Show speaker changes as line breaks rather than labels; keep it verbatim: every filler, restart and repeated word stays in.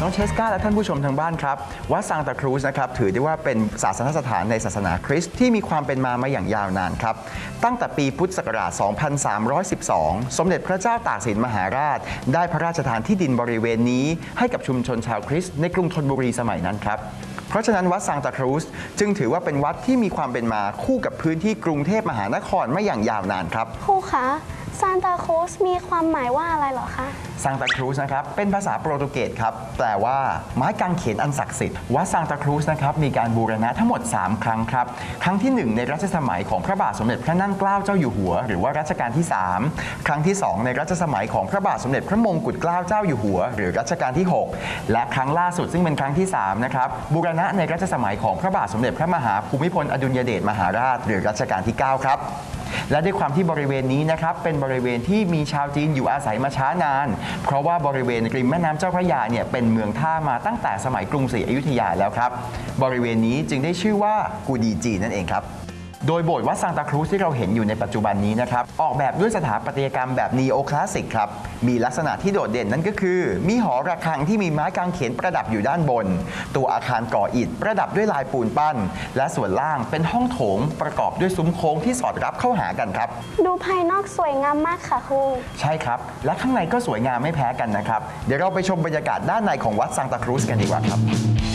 น้องเชสกาและท่านผู้ชมทางบ้านครับวัดซานตาครูซนะครับถือได้ว่าเป็นศาสนสถานในศาสนาคริสต์ที่มีความเป็นมามาอย่างยาวนานครับตั้งแต่ปีพุทธศักราช สองพันสามร้อยสิบสอง สมเด็จพระเจ้าตากสินมหาราชได้พระราชทานที่ดินบริเวณนี้ให้กับชุมชนชาวคริสต์ในกรุงธนบุรีสมัยนั้นครับเพราะฉะนั้นวัดซานตาครูซจึงถือว่าเป็นวัดที่มีความเป็นมาคู่กับพื้นที่กรุงเทพมหานครมาอย่างยาวนานครับ
ครูคะซานตาครูซมีความหมายว่าอะไรเหรอคะ
ซานตาครูซนะครับเป็นภาษาโปรตุเกสครับแปลว่าไม้กางเขนอันศักดิ์สิทธิ์วัดซานตาครูซนะครับมีการบูรณะทั้งหมดสามครั้งครับครั้งที่หนึ่งในรัชสมัยของพระบาทสมเด็จพระนั่งเกล้าเจ้าอยู่หัวหรือว่ารัชกาลที่สามครั้งที่สองในรัชสมัยของพระบาทสมเด็จพระมงกุฎเกล้าเจ้าอยู่หัวหรือรัชกาลที่หกและครั้งล่าสุดซึ่งเป็นครั้งที่สามนะครับบูรณะในรัชสมัยของพระบาทสมเด็จพระมหาภูมิพลอดุลยเดชมหาราชหรือรัชกาลที่เก้าครับและด้วยความที่บริเวณนี้นะครับเป็นบริเวณที่มีชาวจีนอยู่อาศัยมาช้านานเพราะว่าบริเวณริมแม่น้ำเจ้าพระยาเนี่ยเป็นเมืองท่ามาตั้งแต่สมัยกรุงศรีอยุธยาแล้วครับบริเวณนี้จึงได้ชื่อว่ากูดีจีนนั่นเองครับโดยโบสถ์วัดซานตาครูซที่เราเห็นอยู่ในปัจจุบันนี้นะครับออกแบบด้วยสถาปัตยกรรมแบบนีโอคลาสสิกครับมีลักษณะที่โดดเด่นนั่นก็คือมีหอระฆังที่มีไม้กางเขนประดับอยู่ด้านบนตัวอาคารก่ออิฐประดับด้วยลายปูนปั้นและส่วนล่างเป็นห้องโถงประกอบด้วยซุ้มโค้งที่สอดรับเข้าหากันครับ
ดูภายนอกสวยงามมากค่ะครู
ใช่ครับและข้างในก็สวยงามไม่แพ้กันนะครับเดี๋ยวเราไปชมบรรยากาศด้านในของวัดซานตาครูซกันดีกว่าครับ